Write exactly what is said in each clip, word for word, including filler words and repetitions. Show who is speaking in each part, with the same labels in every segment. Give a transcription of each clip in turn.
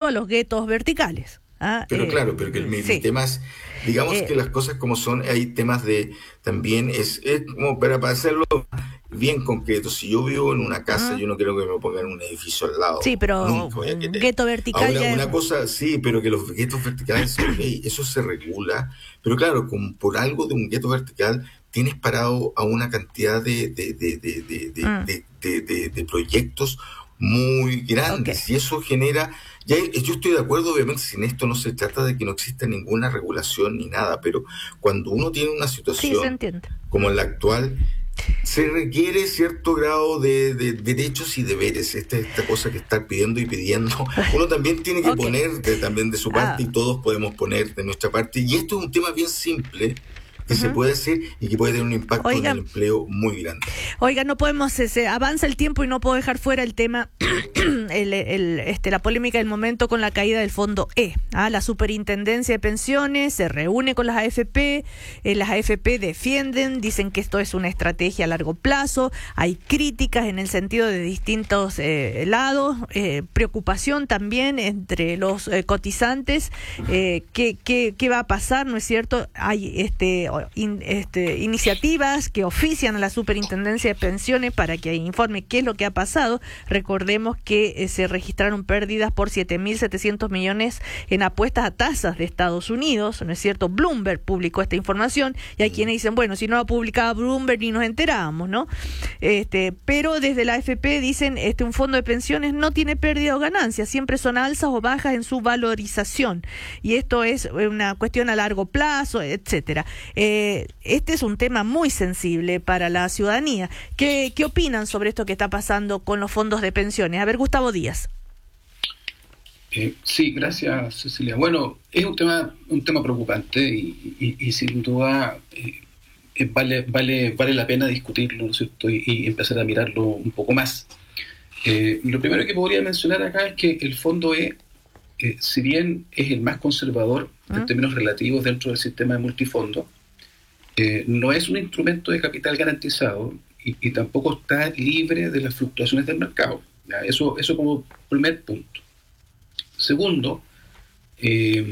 Speaker 1: a los guetos verticales. ¿ah?
Speaker 2: Pero
Speaker 1: eh,
Speaker 2: claro, pero que el, el
Speaker 1: sí.
Speaker 2: tema es, digamos
Speaker 1: Eh,
Speaker 2: que las cosas como son, hay temas de, también es, es como para, para hacerlo bien concreto. Si yo vivo en una casa,
Speaker 1: ¿Mm?
Speaker 2: yo no creo que me pongan un edificio al lado,
Speaker 1: Sí, pero
Speaker 2: nunca voy a
Speaker 1: un
Speaker 2: querer.
Speaker 1: gueto vertical
Speaker 2: Ahora,
Speaker 1: ya es...
Speaker 2: una cosa, sí, pero que los guetos verticales, ok, eso se regula, pero claro, como por algo de un gueto vertical, tienes parado a una cantidad de, de, de, de, de, de,
Speaker 1: Mm,
Speaker 2: de, de, de, de proyectos muy
Speaker 1: ok.
Speaker 2: grandes, y eso genera, ya, yo estoy de acuerdo, obviamente, si en esto no se trata de que no exista ninguna regulación ni nada, pero cuando uno tiene una
Speaker 1: Sí, se
Speaker 2: situación
Speaker 1: entiende.
Speaker 2: como la actual, se requiere cierto grado de, de derechos y deberes. Esta, esta cosa que estar pidiendo y pidiendo, uno también tiene que
Speaker 1: Ok.
Speaker 2: poner de, también de su parte,
Speaker 1: Ah,
Speaker 2: y todos podemos poner de nuestra parte. Y esto es un tema bien simple que se
Speaker 1: ujú.
Speaker 2: puede hacer y que puede tener un impacto en el
Speaker 1: Oiga,
Speaker 2: empleo muy grande.
Speaker 1: oiga, no podemos, se, se avanza el tiempo y no puedo dejar fuera el tema, el, el, este, la polémica del momento con la caída del fondo E. ¿ah? La Superintendencia de Pensiones se reúne con las A F P, eh, las A F P defienden, dicen que esto es una estrategia a largo plazo, hay críticas en el sentido de distintos eh, lados, eh, preocupación también entre los eh, cotizantes, eh, ¿qué, qué, qué va a pasar, ¿no es cierto? Hay este, in, este, iniciativas que ofician a la Superintendencia de Pensiones para que informe qué es lo que ha pasado. Recordemos que eh, se registraron pérdidas por siete mil setecientos millones en apuestas a tasas de Estados Unidos, ¿no es cierto? Bloomberg publicó esta información y hay quienes dicen, bueno, si no la publicaba Bloomberg ni nos enterábamos, ¿no? Este, pero desde la A F P dicen, este, un fondo de pensiones no tiene pérdida o ganancia, siempre son alzas o bajas en su valorización y esto es una cuestión a largo plazo, etcétera. Eh, este es un tema muy sensible para la ciudadanía. ¿Qué, qué opinan sobre esto que está pasando con los fondos de pensiones? A ver, Gustavo Díaz.
Speaker 3: Eh, sí, gracias, Cecilia. Bueno, es un tema un tema preocupante y, y, y sin duda eh, eh, vale vale vale la pena discutirlo, ¿no es cierto? Y, y empezar a mirarlo un poco más. Eh, lo primero que podría mencionar acá es que el fondo E, eh, si bien es el más conservador
Speaker 1: ¿Mm?
Speaker 3: en términos relativos dentro del sistema de multifondos, eh, no es un instrumento de capital garantizado y, y tampoco está libre de las fluctuaciones del mercado. ¿ya? Eso, eso como primer punto. Segundo, eh,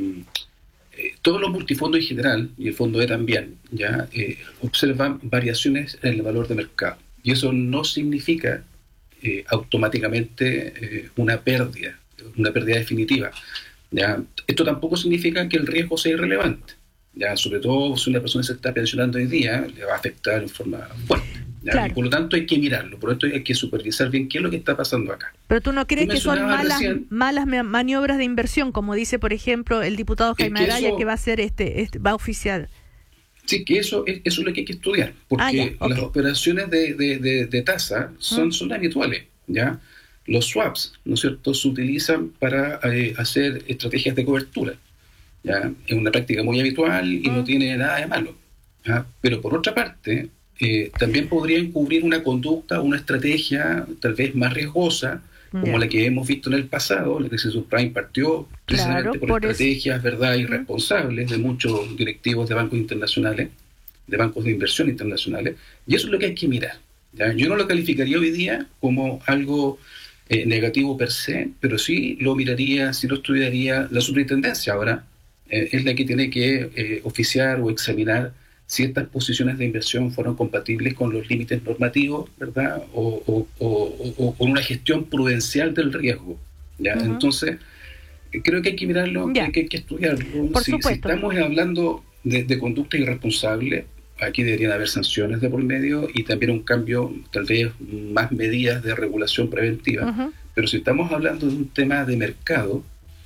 Speaker 3: eh, todos los multifondos en general, y el fondo E también, ya eh, observan variaciones en el valor de mercado. Y eso no significa eh, automáticamente eh, una pérdida, una pérdida definitiva. ¿ya? Esto tampoco significa que el riesgo sea irrelevante. ¿ya? Sobre todo si una persona se está pensionando hoy día, le va a afectar en forma fuerte. ¿ya? Claro. Y por lo tanto hay que mirarlo, por lo tanto hay que supervisar bien qué es lo que está pasando acá.
Speaker 1: Pero tú no crees tú que son malas recién, malas maniobras de inversión, como dice, por ejemplo, el diputado Jaime Araya, que, eso, que va a ser este, este va a oficiar.
Speaker 3: Sí, que eso es, eso es lo que hay que estudiar, porque ah, ya, okay. las operaciones de, de, de, de tasa son, ¿Mm? son habituales, ¿ya? Los swaps, ¿no es cierto?, se utilizan para eh, hacer estrategias de cobertura, ¿ya? Es una práctica muy habitual y ¿Mm? no tiene nada de malo, ¿ya? Pero por otra parte, eh, también podrían cubrir una conducta, una estrategia tal vez más riesgosa, como yeah. la que hemos visto en el pasado. La crisis subprime partió precisamente claro, por, por estrategias, eso. ¿verdad?, irresponsables de muchos directivos de bancos internacionales, de bancos de inversión internacionales, y eso es lo que hay que mirar, ¿ya? Yo no lo calificaría hoy día como algo eh, negativo per se, pero sí lo miraría, sí lo estudiaría la superintendencia. Ahora eh, es la que tiene que eh, oficiar o examinar si estas posiciones de inversión fueron compatibles con los límites normativos, ¿verdad? O, o, o, o con una gestión prudencial del riesgo, ¿ya? Uh-huh. Entonces, creo que hay que mirarlo, que, que hay que estudiarlo.
Speaker 1: Por
Speaker 3: si, si estamos hablando de, de conducta irresponsable, aquí deberían haber sanciones de por medio y también un cambio, tal vez más medidas de regulación preventiva. Uh-huh. Pero si estamos hablando de un tema de mercado,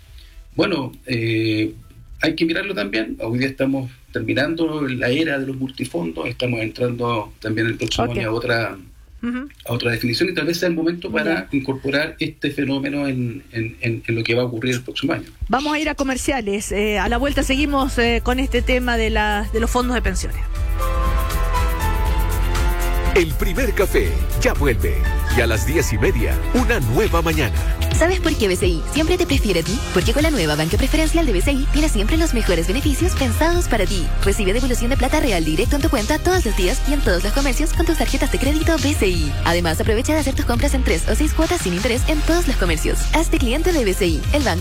Speaker 3: bueno, eh, hay que mirarlo también. Hoy día estamos terminando la era de los multifondos, estamos entrando también el próximo okay. año a otra, uh-huh. a otra definición, y tal vez sea el momento para uh-huh. incorporar este fenómeno en, en, en, en lo que va a ocurrir el próximo año.
Speaker 1: Vamos a ir a comerciales. Eh, a la vuelta seguimos eh, con este tema de, la, de los fondos de pensiones.
Speaker 4: El primer café ya vuelve. Y a las diez y media, una nueva mañana.
Speaker 5: ¿Sabes por qué B C I siempre te prefiere a ti? Porque con la nueva banca preferencial de B C I tienes siempre los mejores beneficios pensados para ti. Recibe devolución de plata real directo en tu cuenta todos los días y en todos los comercios con tus tarjetas de crédito B C I. Además, aprovecha de hacer tus compras en tres o seis cuotas sin interés en todos los comercios. Hazte cliente de B C I, el banco